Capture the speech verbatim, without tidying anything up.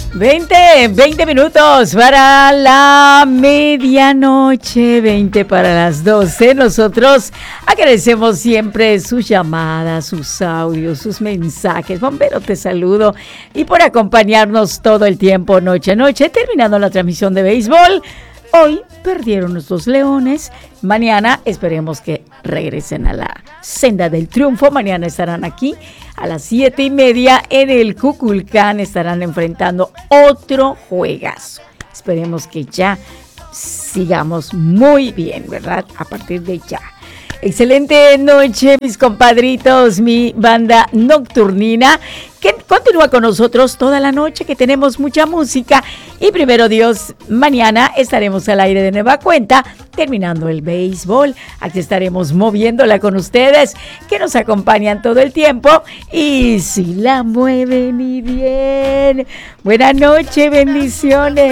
veinte, veinte minutos para la medianoche, veinte para las doce. Nosotros agradecemos siempre sus llamadas, sus audios, sus mensajes. Bombero, te saludo. Y por acompañarnos todo el tiempo, noche a noche, terminando la transmisión de béisbol. Hoy perdieron nuestros Leones. Mañana esperemos que regresen a la senda del triunfo. Mañana estarán aquí a las siete y media en el Cuculcán. Estarán enfrentando otro juegazo. Esperemos que ya sigamos muy bien, ¿verdad? A partir de ya. Excelente noche, mis compadritos, mi banda nocturnina, que continúa con nosotros toda la noche, que tenemos mucha música. Y primero Dios, mañana estaremos al aire de nueva cuenta, terminando el béisbol. Aquí estaremos moviéndola con ustedes, que nos acompañan todo el tiempo. Y si la mueven y bien. Buenas noches, bendiciones.